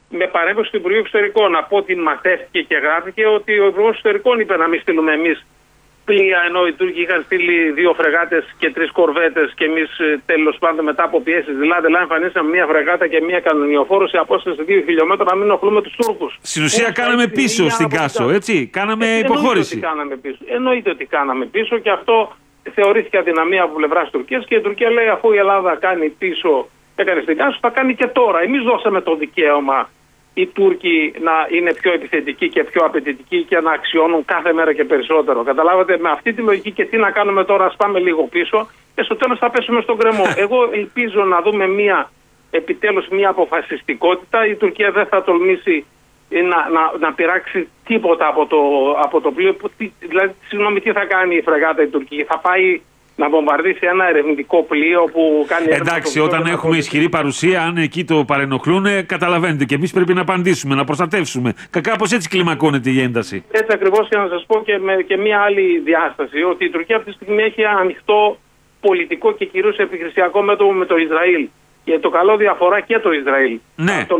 με παρέμβαση του Υπουργείου Εξωτερικών. Από ό,τι μαθαίθηκε και γράφηκε ότι ο Υπουργός Εξωτερικών είπε να μην στείλουμε εμείς πλοία, ενώ οι Τούρκοι είχαν στείλει 2 φρεγάτες και 3 κορβέτες και εμείς τέλος πάντων μετά από πιέσεις. Δηλαδή, εμφανίσαμε μία φρεγάτα και μία κανονιοφόρο σε απόσταση 2 χιλιόμετρα να μην ενοχλούμε τους Τούρκους. Στην ουσία κάναμε πίσω στην Κάσο, έτσι. Κάναμε υποχώρηση. Εννοείται ότι κάναμε πίσω και αυτό θεωρήθηκε αδυναμία από πλευράς Τουρκίας και η Τουρκία λέει αφού η Ελλάδα κάνει πίσω, έκανε στην Κάσο, θα κάνει και τώρα. Εμείς δώσαμε το δικαίωμα οι Τούρκοι να είναι πιο επιθετικοί και πιο απαιτητικοί και να αξιώνουν κάθε μέρα και περισσότερο. Καταλάβατε, με αυτή τη λογική και τι να κάνουμε τώρα, ας πάμε λίγο πίσω και στο τέλος θα πέσουμε στον κρεμό. Εγώ ελπίζω να δούμε επιτέλους μια αποφασιστικότητα. Η Τουρκία δεν θα τολμήσει να πειράξει τίποτα από το πλοίο. Δηλαδή, συγγνώμη, τι θα κάνει η φρεγάτα η Τουρκία? Θα πάει να βομβαρδίσει ένα ερευνητικό πλοίο που κάνει... Εντάξει, όταν έχουμε ισχυρή παρουσία, αν εκεί το παρενοχλούν, καταλαβαίνετε. Και εμείς πρέπει να απαντήσουμε, να προστατεύσουμε. Κάπως έτσι κλιμακώνεται η ένταση. Έτσι ακριβώς, και να σας πω και μία άλλη διάσταση, ότι η Τουρκία αυτή τη στιγμή έχει ανοιχτό πολιτικό και κυρίως επιχειρησιακό μέτωπο με το Ισραήλ. Και το καλό αφορά και το Ισραήλ. Ναι. Θα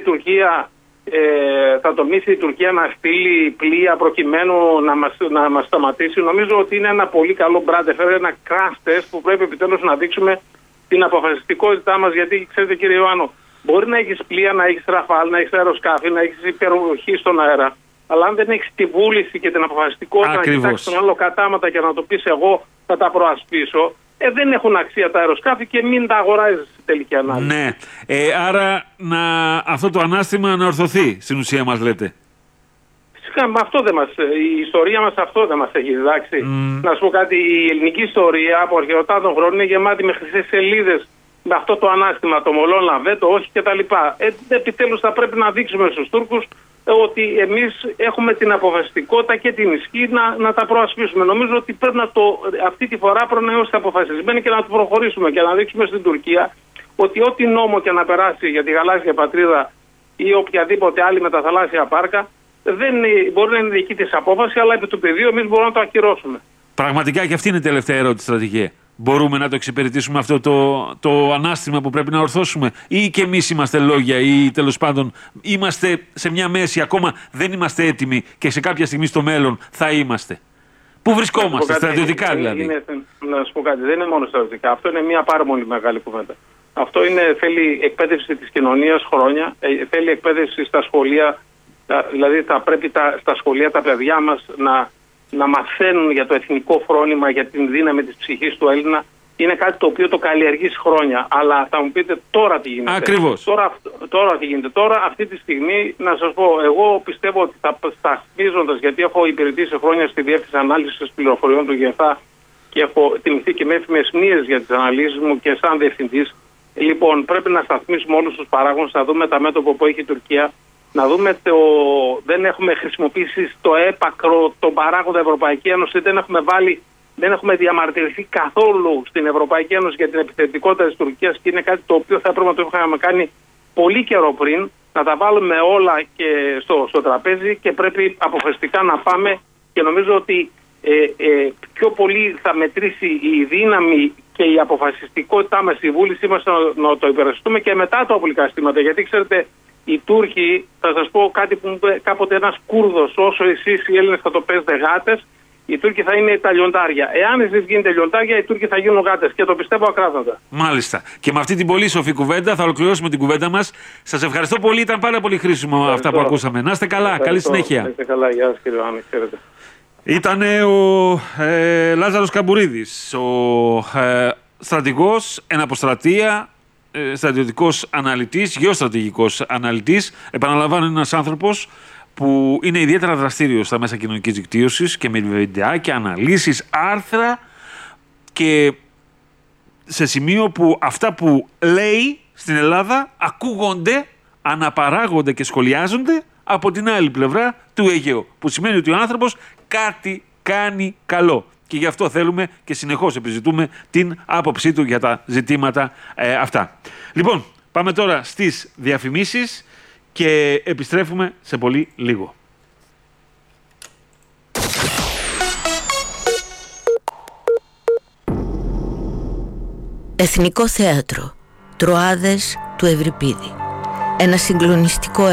τολμήσει η Τουρκία να στείλει πλοία προκειμένου να μας σταματήσει. Νομίζω ότι είναι ένα πολύ καλό μπράντεφερ, ένα crash test που πρέπει επιτέλους να δείξουμε την αποφασιστικότητά μας. Γιατί ξέρετε, κύριε Ιωάννου, μπορεί να έχεις πλοία, να έχεις ραφάλ, να έχεις αεροσκάφη, να έχεις υπεροχή στον αέρα. Αλλά αν δεν έχεις τη βούληση και την αποφασιστικότητα να κοιτάξεις τον άλλο κατάματα και να το πεις εγώ θα τα προασπίσω, δεν έχουν αξία τα αεροσκάφη και μην τα αγοράζεις στη τελική ανάλυση. Ναι. Άρα αυτό το ανάστημα να ορθωθεί, στην ουσία μας λέτε. Φυσικά, η ιστορία μας αυτό δεν μας έχει διδάξει. Να σου πω κάτι, η ελληνική ιστορία από αρχαιοτά των χρόνων είναι γεμάτη με χρυσές σελίδες με αυτό το ανάστημα, το μολόν λαβέ, το όχι κτλ. Επιτέλους θα πρέπει να δείξουμε στους Τούρκους ότι εμείς έχουμε την αποφασιστικότητα και την ισχύ να τα προασπίσουμε. Νομίζω ότι πρέπει αυτή τη φορά πρέπει να είμαστε αποφασισμένοι και να το προχωρήσουμε και να δείξουμε στην Τουρκία ότι ό,τι νόμο και να περάσει για τη γαλάζια πατρίδα ή οποιαδήποτε άλλη μεταθαλάσσια πάρκα μπορεί να είναι δική της απόφαση, αλλά επί του πεδίου εμείς μπορούμε να το ακυρώσουμε. Πραγματικά και αυτή είναι η τελευταία ερώτηση, στρατηγέ. Μπορούμε να το εξυπηρετήσουμε αυτό το ανάστημα που πρέπει να ορθώσουμε, ή και εμείς είμαστε λόγια, ή τέλος πάντων είμαστε σε μια μέση, ακόμα δεν είμαστε έτοιμοι και σε κάποια στιγμή στο μέλλον θα είμαστε? Πού βρισκόμαστε, στρατιωτικά δηλαδή? Να σου πω κάτι, δεν είναι μόνο στρατιωτικά. Αυτό είναι μια πάρα πολύ μεγάλη κουβέντα. Αυτό θέλει εκπαίδευση της κοινωνίας χρόνια, θέλει εκπαίδευση στα σχολεία. Δηλαδή θα πρέπει στα σχολεία τα παιδιά μας να μαθαίνουν για το εθνικό φρόνημα, για την δύναμη της ψυχής του Έλληνα. Είναι κάτι το οποίο το καλλιεργείς χρόνια. Αλλά θα μου πείτε τώρα τι γίνεται. Ακριβώς. Τώρα τι γίνεται. Τώρα αυτή τη στιγμή, να σας πω, εγώ πιστεύω ότι σταθμίζοντας, γιατί έχω υπηρετήσει χρόνια στη Διεύθυνση Ανάλυσης Πληροφοριών του ΓΕΘΑ και έχω τιμηθεί και με έφημες μοίρες για τις αναλύσεις μου και σαν διευθυντής. Λοιπόν, πρέπει να σταθμίσουμε όλους τους παράγοντες, να δούμε τα μέτωπα που έχει η Τουρκία. Να δούμε δεν έχουμε χρησιμοποιήσει στο έπακρο τον παράγοντα Ευρωπαϊκή Ένωση, δεν έχουμε διαμαρτυρηθεί καθόλου στην Ευρωπαϊκή Ένωση για την επιθετικότητα της Τουρκίας και είναι κάτι το οποίο θα έπρεπε να το είχαμε κάνει πολύ καιρό πριν, να τα βάλουμε όλα και στο τραπέζι και πρέπει αποφασιστικά να πάμε και νομίζω ότι πιο πολύ θα μετρήσει η δύναμη και η αποφασιστικότητά μας, η βούλησή μας να το υπερασπιστούμε και μετά τα οπλικά συστήματα. Γιατί ξέρετε, οι Τούρκοι, θα σας πω κάτι που μου είπε κάποτε ένας Κούρδος, όσο εσείς οι Έλληνες θα το παίζετε γάτες, οι Τούρκοι θα είναι τα λιοντάρια. Εάν εσείς γίνετε λιοντάρια, οι Τούρκοι θα γίνουν γάτες. Και το πιστεύω ακράδαντα. Μάλιστα. Και με αυτή την πολύ σοφή κουβέντα θα ολοκληρώσουμε την κουβέντα μας. Σας ευχαριστώ πολύ. Ήταν πάρα πολύ χρήσιμο αυτά που ακούσαμε. Να είστε καλά. Καλή συνέχεια. Να είστε καλά. Γεια σας, κύριε Άννη. Χαίρετε. Ήταν ο Λάζαρος Καμπουρίδης, ο στρατηγός εν αποστρατεία, στρατιωτικός αναλυτής, γεωστρατηγικός αναλυτής. Επαναλαμβάνω, ένας άνθρωπος που είναι ιδιαίτερα δραστήριος στα μέσα κοινωνικής δικτύωσης και με βιντεάκια, αναλύσεις, άρθρα και σε σημείο που αυτά που λέει στην Ελλάδα ακούγονται, αναπαράγονται και σχολιάζονται από την άλλη πλευρά του Αιγαίου. Που σημαίνει ότι ο άνθρωπος κάτι κάνει καλό. Και γι' αυτό θέλουμε και συνεχώς επιζητούμε την άποψή του για τα ζητήματα αυτά. Λοιπόν, πάμε τώρα στις διαφημίσεις και επιστρέφουμε σε πολύ λίγο. Εθνικό Θέατρο. Τροάδες του Ευρυπίδη. Ένα συγκλονιστικό